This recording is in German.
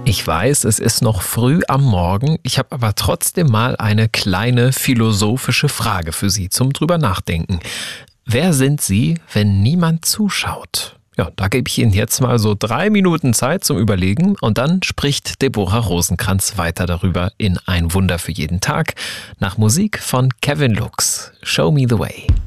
Ich weiß, es ist noch früh am Morgen, ich habe aber trotzdem mal eine kleine philosophische Frage für Sie zum drüber nachdenken. Wer sind Sie, wenn niemand zuschaut? Ja, da gebe ich Ihnen jetzt mal so 3 Minuten Zeit zum Überlegen und dann spricht Deborah Rosenkranz weiter darüber in Ein Wunder für jeden Tag nach Musik von Kevin Lux. Show Me the Way.